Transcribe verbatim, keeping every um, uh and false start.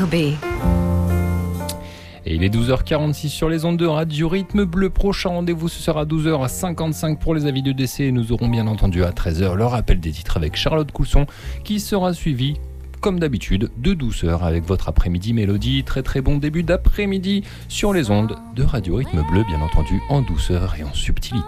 R B. Et il est douze heures quarante-six sur les ondes de Radio Rythme Bleu. Prochain rendez-vous, ce sera douze heures cinquante-cinq pour les avis de décès. Et nous aurons bien entendu à treize heures le rappel des titres avec Charlotte Cousson, qui sera suivi, comme d'habitude, de douze heures avec votre après-midi mélodie. Très très bon début d'après-midi sur les ondes de Radio Rythme Bleu, bien entendu en douceur et en subtilité.